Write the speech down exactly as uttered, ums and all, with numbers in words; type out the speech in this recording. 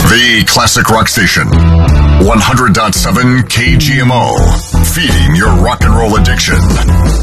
The Classic Rock Station. one hundred point seven K G M O. Feeding your rock and roll addiction.